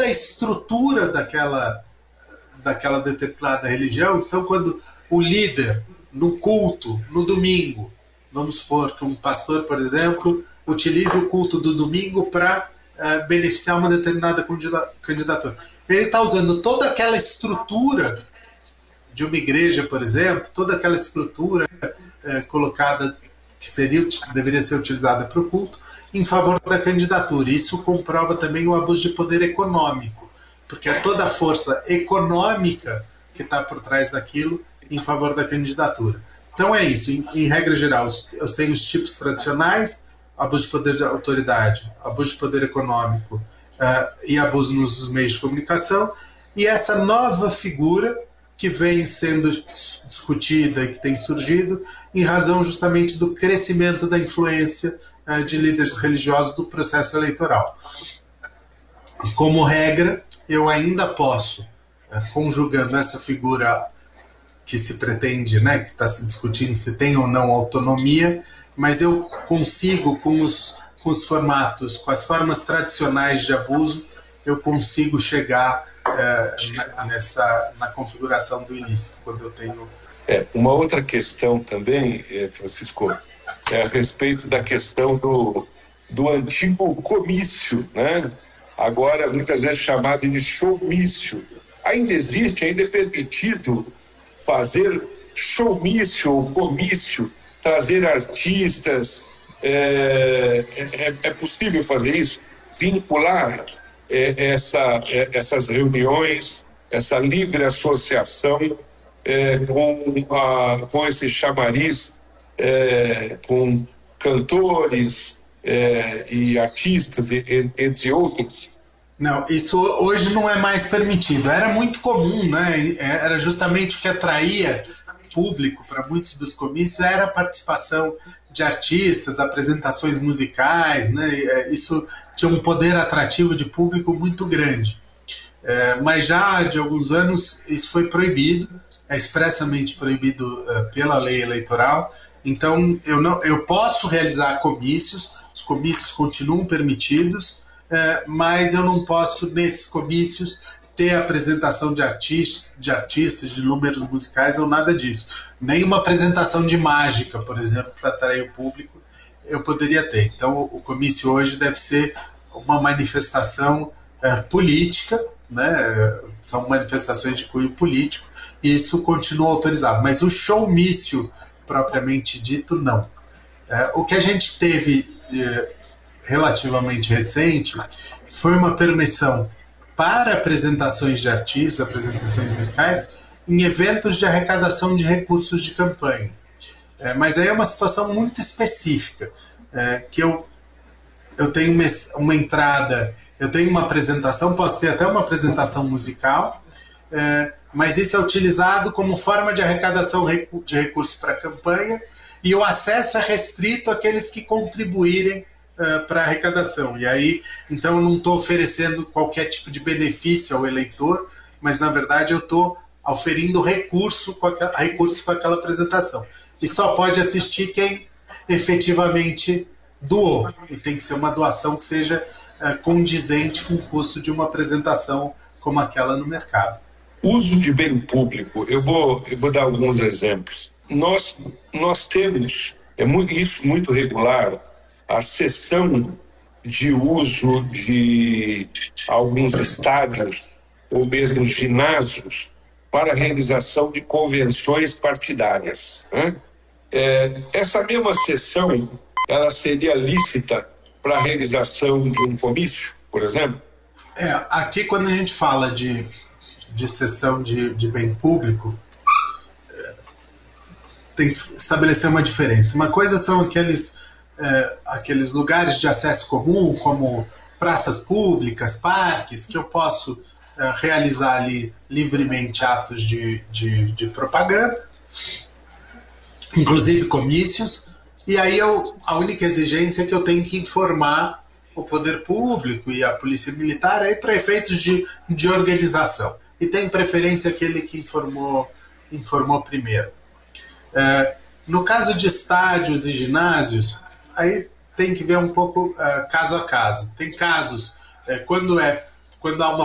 a estrutura daquela determinada religião. Então, quando o líder, no culto, no domingo, vamos supor que um pastor, por exemplo, utilize o culto do domingo para beneficiar uma determinada candidatura. Ele está usando toda aquela estrutura de uma igreja, por exemplo, toda aquela estrutura colocada que deveria ser utilizada para o culto, em favor da candidatura. Isso comprova também o abuso de poder econômico, porque é toda a força econômica que está por trás daquilo em favor da candidatura. Então é isso, em regra geral, eu tenho os tipos tradicionais: abuso de poder de autoridade, abuso de poder econômico e abuso nos meios de comunicação, e essa nova figura que vem sendo discutida e que tem surgido em razão justamente do crescimento da influência de líderes religiosos do processo eleitoral. Como regra, eu ainda posso, conjugando essa figura que se pretende, né, que está se discutindo se tem ou não autonomia, mas eu consigo, com os formatos, com as formas tradicionais de abuso, eu consigo chegar na configuração do ilícito, quando eu tenho... Uma outra questão também, Francisco, é a respeito da questão do antigo comício, né? Agora muitas vezes chamado de showmício. Ainda é permitido fazer showmício ou comício, trazer artistas, é possível fazer isso? Vincular essas reuniões, essa livre associação com esse chamariz, com cantores e artistas, entre outros? Não, isso hoje não é mais permitido. Era muito comum, né? Era justamente o que atraía público para muitos dos comícios, era a participação de artistas, apresentações musicais, né? Isso tinha um poder atrativo de público muito grande. Mas já de alguns anos isso foi proibido, é expressamente proibido pela lei eleitoral. Então eu posso realizar comícios, os comícios continuam permitidos, mas eu não posso, nesses comícios, ter apresentação de artistas, de números musicais ou nada disso. Nem uma apresentação de mágica, por exemplo, para atrair o público, eu poderia ter. Então o comício hoje deve ser uma manifestação política, né? São manifestações de cunho político, e isso continua autorizado. Mas o showmício, propriamente dito, não. O que a gente teve relativamente recente foi uma permissão para apresentações de artistas, apresentações musicais, em eventos de arrecadação de recursos de campanha. Mas aí é uma situação muito específica, que eu tenho uma entrada, eu tenho uma apresentação, posso ter até uma apresentação musical, mas isso é utilizado como forma de arrecadação de recursos para a campanha, e o acesso é restrito àqueles que contribuírem para a arrecadação. E aí, então, eu não estou oferecendo qualquer tipo de benefício ao eleitor, mas, na verdade, eu estou oferindo recurso com aquela apresentação. E só pode assistir quem efetivamente doou. E tem que ser uma doação que seja condizente com o custo de uma apresentação como aquela no mercado. Uso de bem público. Eu vou dar alguns exemplos. Nós temos, isso muito regular, a cessão de uso de alguns estádios ou mesmo ginásios para a realização de convenções partidárias, né? Essa mesma cessão, ela seria lícita para a realização de um comício, por exemplo? Aqui, quando a gente fala de cessão de bem público, tem que estabelecer uma diferença. Uma coisa são aqueles lugares de acesso comum, como praças públicas, parques, que eu posso realizar ali livremente atos de propaganda, inclusive comícios, e aí a única exigência é que eu tenho que informar o poder público e a polícia militar para efeitos de organização. E tem preferência aquele que informou primeiro. No caso de estádios e ginásios, aí tem que ver um pouco caso a caso. Tem casos, quando há uma